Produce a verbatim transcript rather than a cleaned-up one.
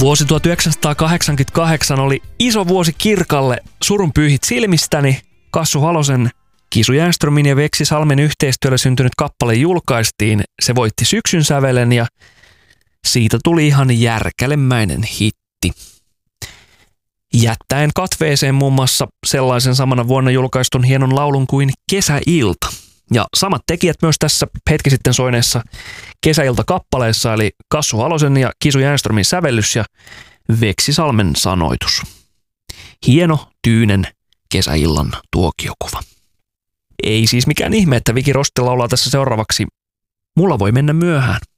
Vuosi tuhatyhdeksänsataakahdeksankymmentäkahdeksan oli iso vuosi Kirkalle. Surun pyyhit silmistäni. Kassu Halosen, Kisu Jänströmin ja Veksi Salmen yhteistyöllä syntynyt kappale julkaistiin. Se voitti syksyn sävelen ja siitä tuli ihan järkälemäinen hitti. Jättäen katveeseen muun muassa sellaisen samana vuonna julkaistun hienon laulun kuin Kesäilta. Ja samat tekijät myös tässä hetki sitten soineessa Kesäilta-kappaleessa, eli Kassu Halosen ja Kisu Jänströmin sävellys ja Veksi Salmen sanoitus. Hieno, tyynen kesäillan tuokiokuva. Ei siis mikään ihme, että Viki Rosti laulaa tässä seuraavaksi Mulla voi mennä myöhään.